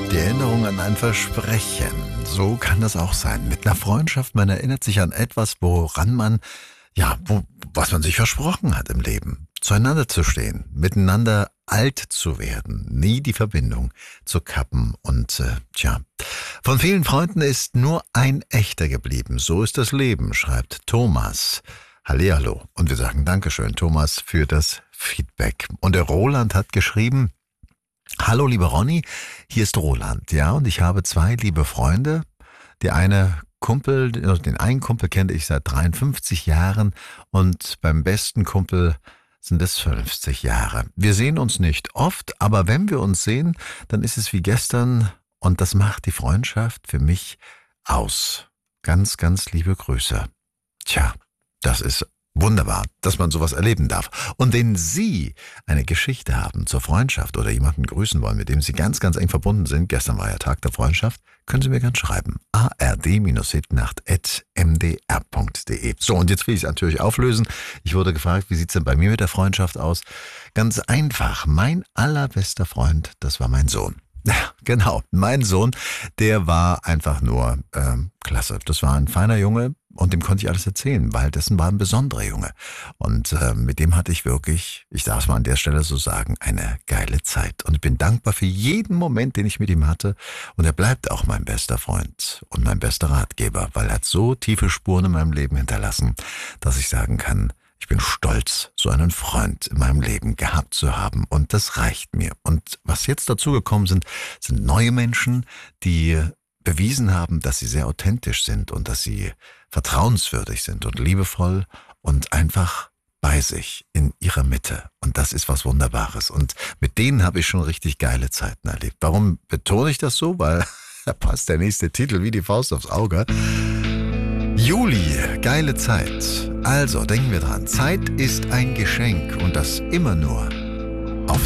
Die Erinnerung an ein Versprechen, so kann das auch sein. Mit einer Freundschaft, man erinnert sich an etwas, woran man, was man sich versprochen hat im Leben. Zueinander zu stehen, miteinander alt zu werden, nie die Verbindung zu kappen. Und von vielen Freunden ist nur ein echter geblieben. So ist das Leben, schreibt Thomas. Hallihallo. Und wir sagen Dankeschön, Thomas, für das Feedback. Und der Roland hat geschrieben: Hallo, lieber Ronny, hier ist Roland, und ich habe 2 liebe Freunde. Den einen Kumpel kenne ich seit 53 Jahren und beim besten Kumpel sind es 50 Jahre. Wir sehen uns nicht oft, aber wenn wir uns sehen, dann ist es wie gestern und das macht die Freundschaft für mich aus. Ganz, ganz liebe Grüße. Das ist wunderbar, dass man sowas erleben darf. Und wenn Sie eine Geschichte haben zur Freundschaft oder jemanden grüßen wollen, mit dem Sie ganz, ganz eng verbunden sind, gestern war ja Tag der Freundschaft, können Sie mir gerne schreiben. ard-hitnacht@mdr.de. So, und jetzt will ich es natürlich auflösen. Ich wurde gefragt, wie sieht es denn bei mir mit der Freundschaft aus? Ganz einfach, mein allerbester Freund, das war mein Sohn. Ja, genau, mein Sohn, der war einfach nur klasse. Das war ein feiner Junge und dem konnte ich alles erzählen, weil dessen war ein besonderer Junge. Und mit dem hatte ich wirklich, ich darf es mal an der Stelle so sagen, eine geile Zeit. Und ich bin dankbar für jeden Moment, den ich mit ihm hatte. Und er bleibt auch mein bester Freund und mein bester Ratgeber, weil er hat so tiefe Spuren in meinem Leben hinterlassen, dass ich sagen kann, ich bin stolz, so einen Freund in meinem Leben gehabt zu haben und das reicht mir. Und was jetzt dazugekommen sind neue Menschen, die bewiesen haben, dass sie sehr authentisch sind und dass sie vertrauenswürdig sind und liebevoll und einfach bei sich in ihrer Mitte. Und das ist was Wunderbares. Und mit denen habe ich schon richtig geile Zeiten erlebt. Warum betone ich das so? Weil da passt der nächste Titel wie die Faust aufs Auge. Juli, geile Zeit. Also denken wir dran, Zeit ist ein Geschenk und das immer nur